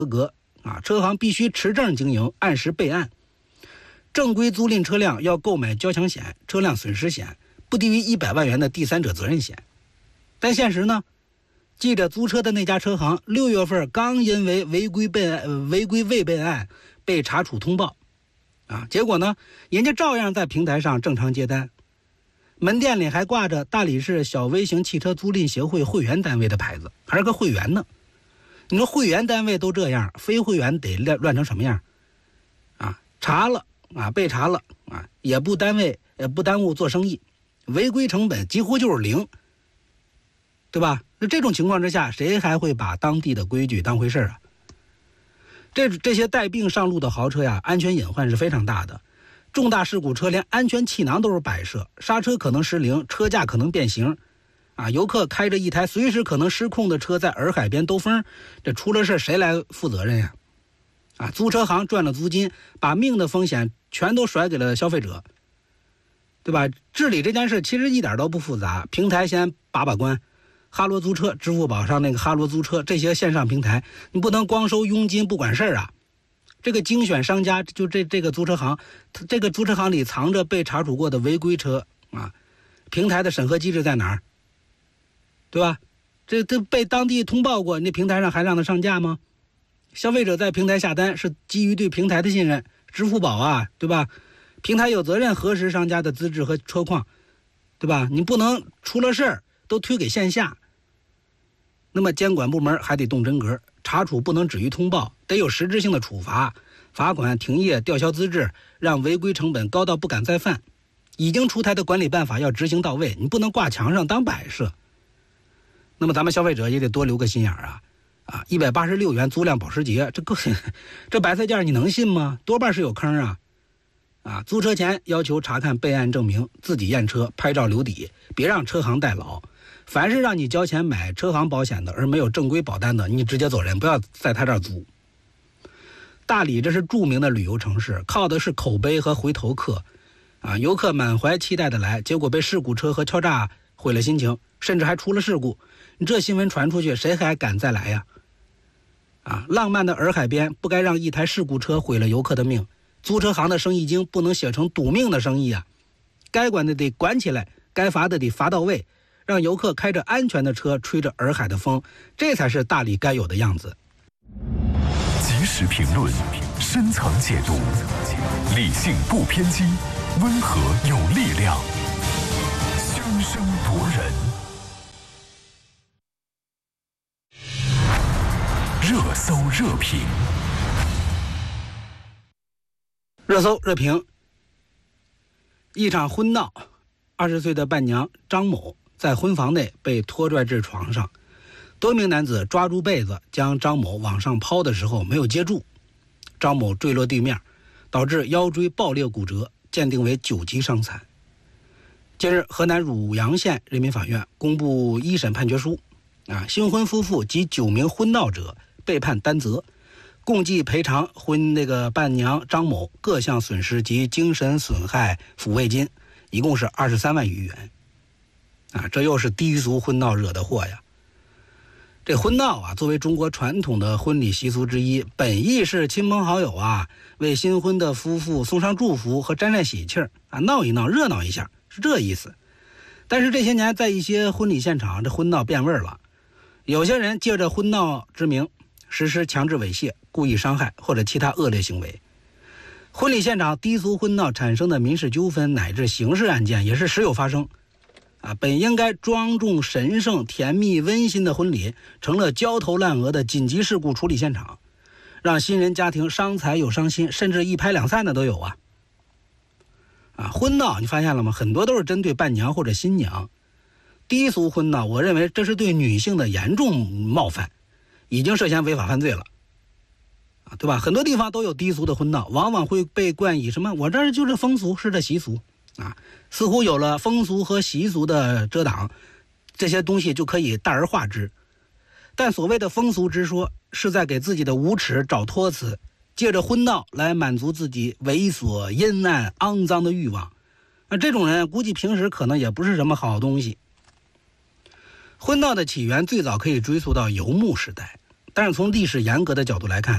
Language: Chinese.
格车行必须持证经营，按时备案。正规租赁车辆要购买交强险、车辆损失险，不低于100万元的第三者责任险。但现实呢，记者租车的那家车行6月份刚因为违规未备案被查处通报结果呢，人家照样在平台上正常接单，门店里还挂着大理市小微型汽车租赁协会会员单位的牌子，还是个会员呢。你说会员单位都这样，非会员得乱成什么样查了被查了也不耽误做生意，违规成本几乎就是0，对吧？那这种情况之下，谁还会把当地的规矩当回事啊？这些带病上路的豪车安全隐患是非常大的。重大事故车连安全气囊都是摆设，刹车可能失灵，车架可能变形游客开着一台随时可能失控的车在洱海边兜风，这出了事谁来负责任呀？租车行赚了租金，把命的风险全都甩给了消费者，对吧？治理这件事其实一点都不复杂，平台先把关。哈罗租车、支付宝上那个哈罗租车这些线上平台，你不能光收佣金不管事儿这个精选商家就这个租车行，这个租车行里藏着被查处过的违规车平台的审核机制在哪儿？对吧？这被当地通报过，那平台上还让他上架吗？消费者在平台下单是基于对平台的信任，支付宝对吧？平台有责任核实商家的资质和车况，对吧？你不能出了事儿都推给线下。那么监管部门还得动真格，查处不能止于通报，得有实质性的处罚，罚款、停业、吊销资质，让违规成本高到不敢再犯。已经出台的管理办法要执行到位，你不能挂墙上当摆设。那么咱们消费者也得多留个心眼186元租辆保时捷，这白菜价你能信吗？多半是有坑租车前要求查看备案证明，自己验车、拍照留底，别让车行代劳。凡是让你交钱买车行保险的而没有正规保单的，你直接走人，不要在他这儿租。大理这是著名的旅游城市，靠的是口碑和回头客游客满怀期待的来，结果被事故车和敲诈毁了心情，甚至还出了事故。你这新闻传出去，谁还敢再来呀？浪漫的洱海边不该让一台事故车毁了游客的命，租车行的生意经不能写成赌命的生意该管的得管起来，该罚的得罚到位，让游客开着安全的车，吹着洱海的风，这才是大理该有的样子。 及时评论，深层解读，理性不偏激，温和有力量，声声夺人。热搜热评， 热搜热评。一场婚闹，20岁的伴娘张某在婚房内被拖拽至床上，多名男子抓住被子将张某往上抛的时候没有接住，张某坠落地面，导致腰椎爆裂骨折，鉴定为9级伤残。近日，河南汝阳县人民法院公布一审判决书，新婚夫妇及9名婚闹者被判担责，共计赔偿伴娘张某各项损失及精神损害抚慰金，一共是23万余元。这又是低俗婚闹惹的祸呀！这婚闹作为中国传统的婚礼习俗之一，本意是亲朋好友为新婚的夫妇送上祝福和沾沾喜气闹一闹，热闹一下，是这意思。但是这些年在一些婚礼现场，这婚闹变味了，有些人借着婚闹之名实施强制猥亵、故意伤害或者其他恶劣行为。婚礼现场低俗婚闹产生的民事纠纷乃至刑事案件也是时有发生本应该庄重神圣甜蜜温馨的婚礼成了焦头烂额的紧急事故处理现场，让新人家庭伤财又伤心，甚至一拍两散的都有婚闹你发现了吗？很多都是针对伴娘或者新娘。低俗婚闹，我认为这是对女性的严重冒犯，已经涉嫌违法犯罪了对吧？很多地方都有低俗的婚闹，往往会被冠以什么我这儿就是风俗，是这习俗似乎有了风俗和习俗的遮挡，这些东西就可以大而化之。但所谓的风俗之说，是在给自己的无耻找托词，借着婚闹来满足自己猥琐、阴暗、肮脏的欲望。这种人估计平时可能也不是什么好东西。婚闹的起源最早可以追溯到游牧时代，但是从历史严格的角度来看，